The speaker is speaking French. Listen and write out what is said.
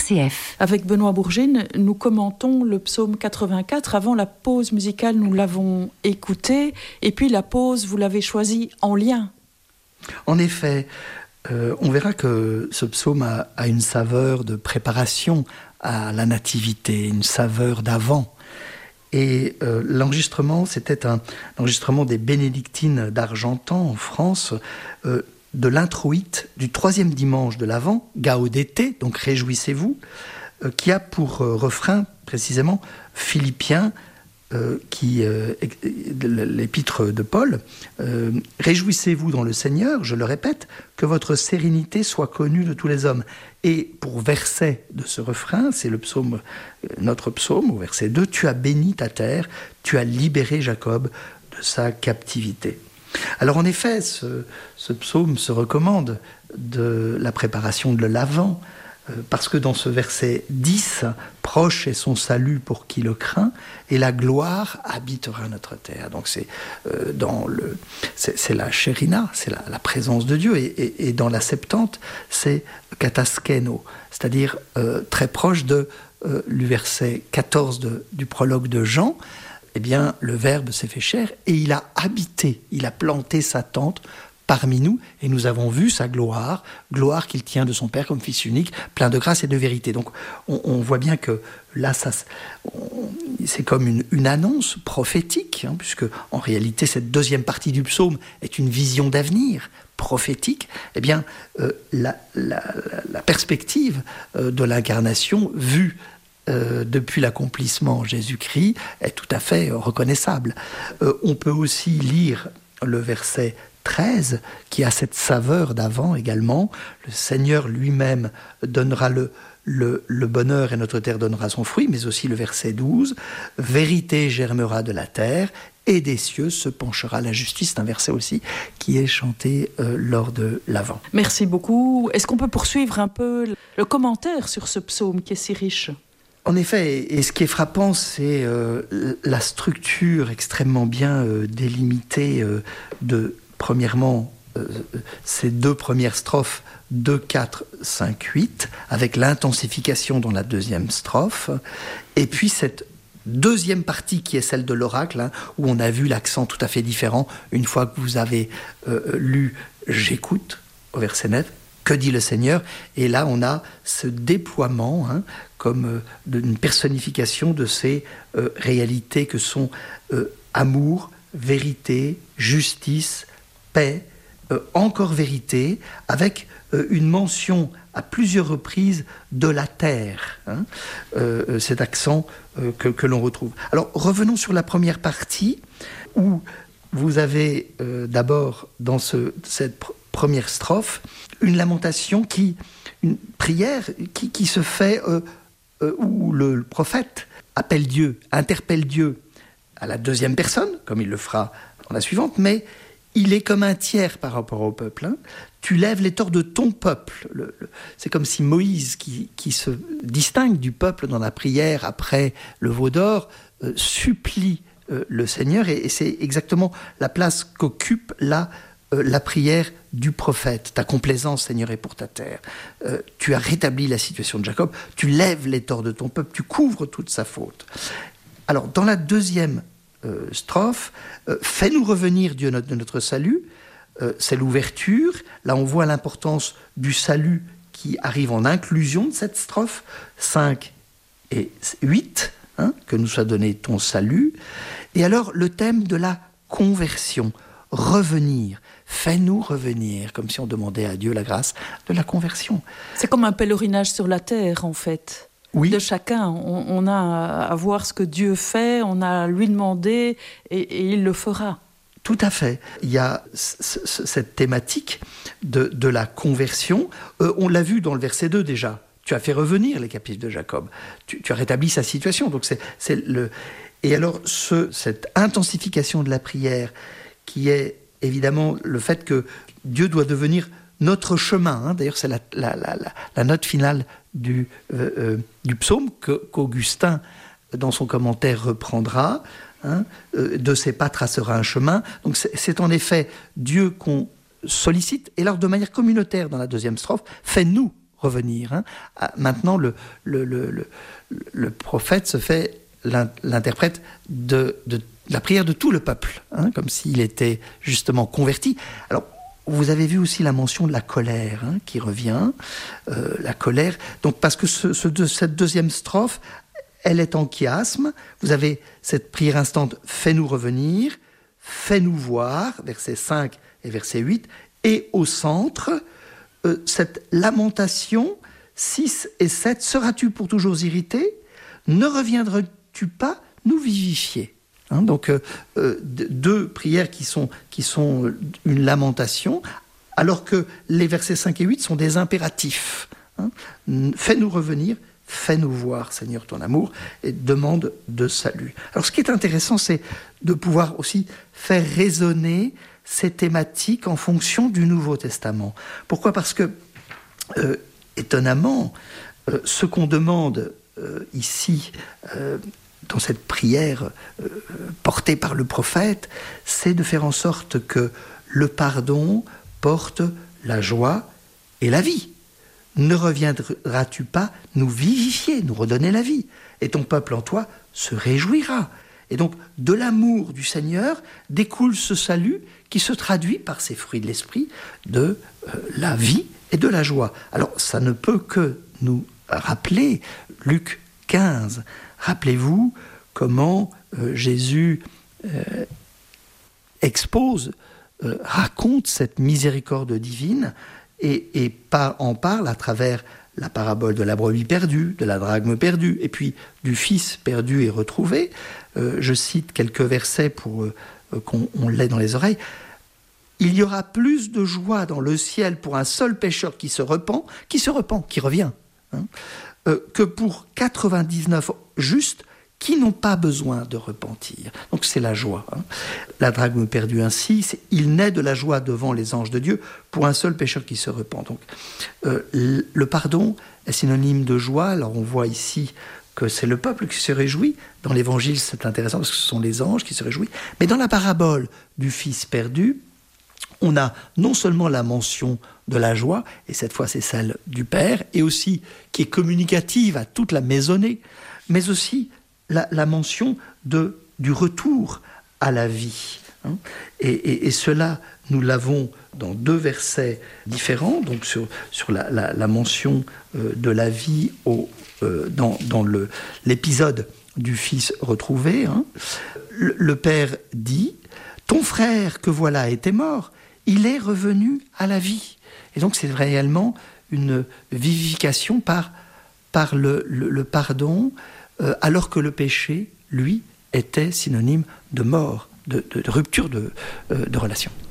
RCF. Avec Benoît Bourgine, nous commentons le psaume 84. Avant la pause musicale, nous l'avons écouté. Et puis la pause, vous l'avez choisi en lien. En effet, on verra que ce psaume a une saveur de préparation à la nativité, une saveur d'avant. Et l'enregistrement, c'était un enregistrement des bénédictines d'Argentan en France, de l'introïte du 3e dimanche de l'Avent, Gaudete, donc réjouissez-vous, qui a pour refrain précisément Philippiens, l'épître de Paul, réjouissez-vous dans le Seigneur, je le répète, que votre sérénité soit connue de tous les hommes. Et pour verset de ce refrain, c'est le psaume, notre psaume, au verset 2, tu as béni ta terre, tu as libéré Jacob de sa captivité. Alors en effet, ce psaume se recommande de la préparation de l'Avent, parce que dans ce verset 10, proche est son salut pour qui le craint, et la gloire habitera notre terre. Donc c'est la Shérina, c'est la présence de Dieu, et dans la Septante, c'est kataskeno, c'est-à-dire très proche du verset 14 du prologue de Jean. Eh bien, le Verbe s'est fait chair et il a habité, il a planté sa tente parmi nous, et nous avons vu sa gloire qu'il tient de son Père comme Fils unique, plein de grâce et de vérité. Donc on voit bien que là, c'est comme une annonce prophétique, puisque en réalité cette deuxième partie du psaume est une vision d'avenir prophétique. Eh bien, la perspective de l'incarnation vue depuis l'accomplissement en Jésus-Christ est tout à fait reconnaissable. On peut aussi lire le verset 13, qui a cette saveur d'avant également. Le Seigneur lui-même donnera le bonheur et notre terre donnera son fruit, mais aussi le verset 12, « Vérité germera de la terre et des cieux se penchera la justice ». C'est un verset aussi qui est chanté lors de l'Avent. Merci beaucoup. Est-ce qu'on peut poursuivre un peu le commentaire sur ce psaume qui est si riche ? En effet, et ce qui est frappant, c'est la structure extrêmement bien délimitée premièrement, ces deux premières strophes, 2, 4, 5, 8, avec l'intensification dans la deuxième strophe, et puis cette deuxième partie qui est celle de l'oracle, où on a vu l'accent tout à fait différent, une fois que vous avez lu « J'écoute » au verset 9, « Que dit le Seigneur ?» Et là, on a ce déploiement, comme une personnification de ces réalités que sont amour, vérité, justice, paix, encore vérité, avec une mention à plusieurs reprises de la terre, cet accent que l'on retrouve. Alors revenons sur la première partie, où vous avez d'abord dans cette première strophe une lamentation, une prière qui se fait où le prophète appelle Dieu, interpelle Dieu à la deuxième personne, comme il le fera dans la suivante, mais il est comme un tiers par rapport au peuple. Tu lèves les torts de ton peuple. C'est comme si Moïse, qui se distingue du peuple dans la prière après le veau d'or, supplie le Seigneur, et c'est exactement la place qu'occupe là la prière du prophète. Ta complaisance, Seigneur, est pour ta terre. Tu as rétabli la situation de Jacob, tu lèves les torts de ton peuple, tu couvres toute sa faute. Alors, dans la deuxième strophe, fais-nous revenir, Dieu de notre salut, c'est l'ouverture. Là, on voit l'importance du salut qui arrive en inclusion de cette strophe, 5 et 8, que nous soit donné ton salut. Et alors, le thème de la conversion, revenir, fais-nous revenir, comme si on demandait à Dieu la grâce de la conversion. C'est comme un pèlerinage sur la terre, en fait. Oui. De chacun. On a à voir ce que Dieu fait, on a à lui demander, et il le fera. Tout à fait. Il y a cette thématique de la conversion. On l'a vu dans le verset 2 déjà. Tu as fait revenir les captifs de Jacob. Tu as rétabli sa situation. Donc Et alors, cette intensification de la prière, qui est évidemment le fait que Dieu doit devenir notre chemin. D'ailleurs, c'est la note finale du psaume qu'Augustin, dans son commentaire, reprendra. De ses pas tracera un chemin. Donc c'est en effet Dieu qu'on sollicite, et alors de manière communautaire dans la deuxième strophe, fais-nous revenir. Hein. Maintenant, le prophète se fait l'interprète de la prière de tout le peuple, hein, comme s'il était justement converti. Alors, vous avez vu aussi la mention de la colère, hein, qui revient, la colère. Donc, parce que cette deuxième strophe, elle est en chiasme. Vous avez cette prière instante « Fais-nous revenir »,« Fais-nous voir », versets 5 et verset 8. Et au centre, cette lamentation, 6 et 7. « Seras-tu pour toujours irrité ? Ne reviendras-tu pas nous vivifier ?» Hein, donc, deux prières qui sont une lamentation, alors que les versets 5 et 8 sont des impératifs. Hein. Fais-nous revenir, fais-nous voir, Seigneur, ton amour, et demande de salut. Alors, ce qui est intéressant, c'est de pouvoir aussi faire résonner ces thématiques en fonction du Nouveau Testament. Pourquoi ? Parce que, étonnamment, ce qu'on demande ici, dans cette prière portée par le prophète, c'est de faire en sorte que le pardon porte la joie et la vie. Ne reviendras-tu pas nous vivifier, nous redonner la vie ? Et ton peuple en toi se réjouira. Et donc, de l'amour du Seigneur découle ce salut qui se traduit par ces fruits de l'esprit de la vie et de la joie. Alors, ça ne peut que nous rappeler Luc 15. Rappelez-vous comment Jésus raconte cette miséricorde divine et en parle à travers la parabole de la brebis perdue, de la drachme perdue, et puis du fils perdu et retrouvé. Je cite quelques versets pour qu'on l'ait dans les oreilles. « Il y aura plus de joie dans le ciel pour un seul pécheur qui revient, hein, que pour 99 justes qui n'ont pas besoin de repentir. » Donc c'est la joie. Hein. La drachme perdue ainsi, il naît de la joie devant les anges de Dieu pour un seul pécheur qui se repent. Donc le pardon est synonyme de joie. Alors on voit ici que c'est le peuple qui se réjouit. Dans l'Évangile, c'est intéressant parce que ce sont les anges qui se réjouissent. Mais dans la parabole du fils perdu, on a non seulement la mention de la joie, et cette fois c'est celle du Père, et aussi qui est communicative à toute la maisonnée, mais aussi la mention du retour à la vie. Hein. Et cela, nous l'avons dans deux versets différents, donc sur la mention de la vie dans l'épisode du Fils retrouvé. Hein. Le Père dit « Ton frère que voilà était mort, il est revenu à la vie. » Et donc c'est réellement une vivification par le pardon, alors que le péché, lui, était synonyme de mort, de rupture de relation.